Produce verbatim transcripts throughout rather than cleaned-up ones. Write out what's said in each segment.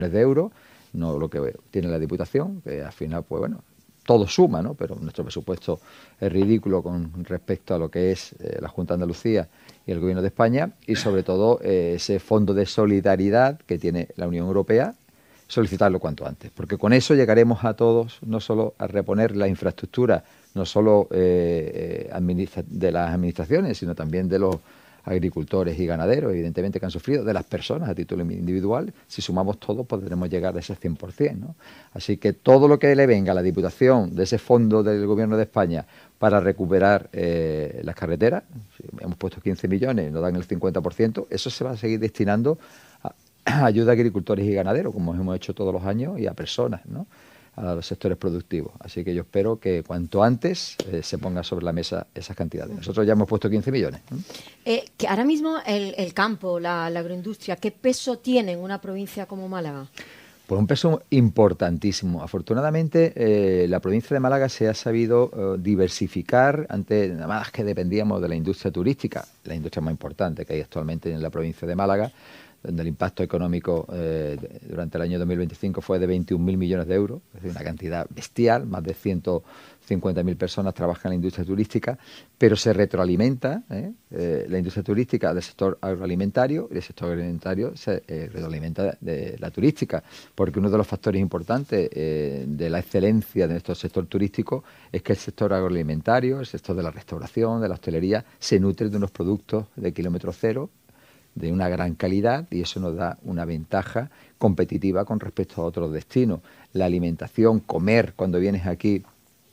de euros, no lo que tiene la Diputación, que al final, pues bueno, todo suma, ¿no? Pero nuestro presupuesto es ridículo con respecto a lo que es eh, la Junta de Andalucía y el Gobierno de España, y sobre todo eh, ese fondo de solidaridad que tiene la Unión Europea, solicitarlo cuanto antes, porque con eso llegaremos a todos, no solo a reponer la infraestructura, no solo eh, administra de las administraciones, sino también de los agricultores y ganaderos, evidentemente, que han sufrido, de las personas a título individual. Si sumamos todo, podremos llegar a ese cien por cien, ¿no? Así que todo lo que le venga a la Diputación de ese fondo del Gobierno de España para recuperar eh, las carreteras, si hemos puesto quince millones, nos dan el cincuenta por ciento, eso se va a seguir destinando a, a ayuda a agricultores y ganaderos, como hemos hecho todos los años, y a personas, ¿no?, a los sectores productivos. Así que yo espero que cuanto antes eh, se ponga sobre la mesa esas cantidades. Nosotros ya hemos puesto quince millones. Eh, que ahora mismo el, el campo, la, la agroindustria, ¿qué peso tiene en una provincia como Málaga? Pues un peso importantísimo. Afortunadamente, eh, la provincia de Málaga se ha sabido eh, diversificar. Antes, nada más que dependíamos de la industria turística, la industria más importante que hay actualmente en la provincia de Málaga, donde el impacto económico eh, durante el año dos mil veinticinco fue de veintiún mil millones de euros, es decir, una cantidad bestial. Más de ciento cincuenta mil personas trabajan en la industria turística, pero se retroalimenta ¿eh? Eh, la industria turística del sector agroalimentario, y el sector agroalimentario se eh, retroalimenta de la turística, porque uno de los factores importantes eh, de la excelencia de nuestro sector turístico es que el sector agroalimentario, el sector de la restauración, de la hostelería, se nutre de unos productos de kilómetro cero, de una gran calidad, y eso nos da una ventaja competitiva con respecto a otros destinos. La alimentación, comer cuando vienes aquí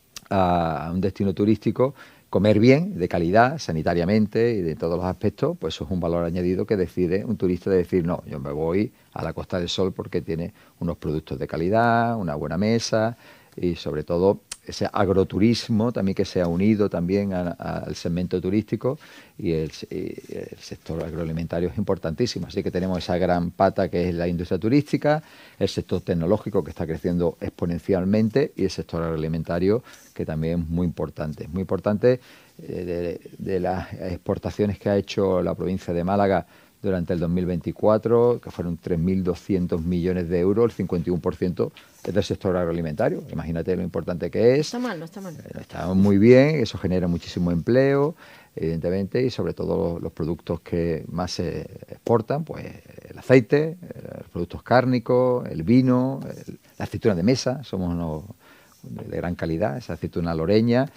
a un destino turístico, comer bien, de calidad, sanitariamente y de todos los aspectos, pues eso es un valor añadido que decide un turista de decir, no, yo me voy a la Costa del Sol porque tiene unos productos de calidad, una buena mesa y sobre todo ese agroturismo también que se ha unido también a, a, al segmento turístico, y el, y el sector agroalimentario es importantísimo. Así que tenemos esa gran pata que es la industria turística, el sector tecnológico que está creciendo exponencialmente y el sector agroalimentario que también es muy importante. Es muy importante eh, de, de las exportaciones que ha hecho la provincia de Málaga durante el dos mil veinticuatro, que fueron tres mil doscientos millones de euros, el cincuenta y uno por ciento es del sector agroalimentario. Imagínate lo importante que es. No está mal, no está mal. Está muy bien, eso genera muchísimo empleo, evidentemente, y sobre todo los, los productos que más se exportan, pues el aceite, los productos cárnicos, el vino, el, la aceituna de mesa, somos unos de gran calidad, esa aceituna loreña,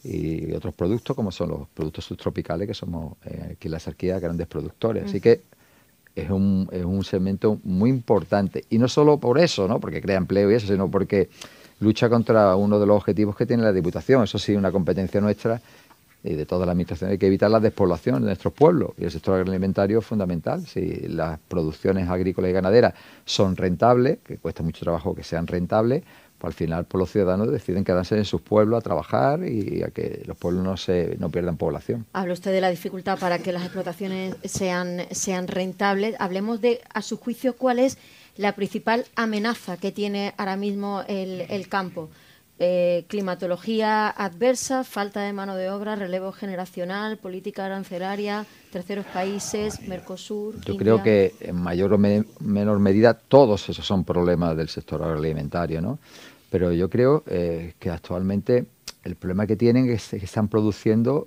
y otros productos como son los productos subtropicales, que somos eh, aquí en la Sarquía grandes productores. Así que es un, es un segmento muy importante. Y no solo por eso, ¿no?, porque crea empleo y eso, sino porque lucha contra uno de los objetivos que tiene la Diputación. Eso sí, una competencia nuestra y de toda la administración. Hay que evitar la despoblación de nuestros pueblos, y el sector agroalimentario es fundamental. Si las producciones agrícolas y ganaderas son rentables, que cuesta mucho trabajo que sean rentables, al final, pues los ciudadanos deciden quedarse en sus pueblos a trabajar y a que los pueblos no se no pierdan población. Habla usted de la dificultad para que las explotaciones sean, sean rentables. Hablemos de, a su juicio, cuál es la principal amenaza que tiene ahora mismo el, el campo. Eh, climatología adversa, falta de mano de obra, relevo generacional, política arancelaria, terceros países, Mercosur, Yo India. creo que en mayor o me, menor medida todos esos son problemas del sector agroalimentario, ¿no? Pero yo creo eh, que actualmente el problema que tienen es que están produciendo,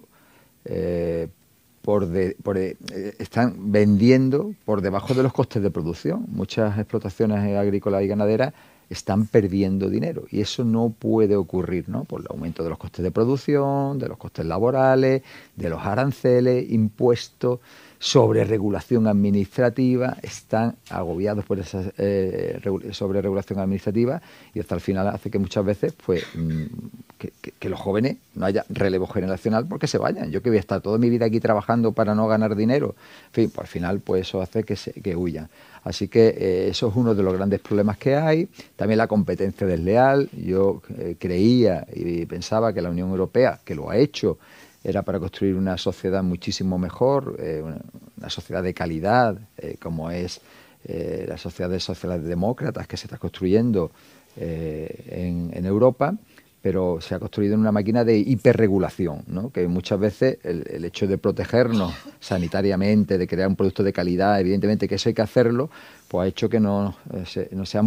eh, por de, por de, eh, están vendiendo por debajo de los costes de producción. Muchas explotaciones agrícolas y ganaderas están perdiendo dinero, y eso no puede ocurrir, ¿no?, por el aumento de los costes de producción, de los costes laborales, de los aranceles, impuestos, sobre regulación administrativa. Están agobiados por esa eh, sobre regulación administrativa, y hasta el final hace que muchas veces pues que, que, que los jóvenes no haya relevo generacional porque se vayan. Yo que voy a estar toda mi vida aquí trabajando para no ganar dinero, en fin, pues al final pues eso hace que, se, que huyan. Así que eh, eso es uno de los grandes problemas que hay. También la competencia desleal. Yo eh, creía y pensaba que la Unión Europea, que lo ha hecho, era para construir una sociedad muchísimo mejor, eh, una, una sociedad de calidad, eh, como es eh, la sociedad de sociedades demócratas que se está construyendo eh, en, en Europa, pero se ha construido en una máquina de hiperregulación, ¿no? Que muchas veces el, el hecho de protegernos sanitariamente, de crear un producto de calidad, evidentemente que eso hay que hacerlo, pues ha hecho que no, eh, se, no seamos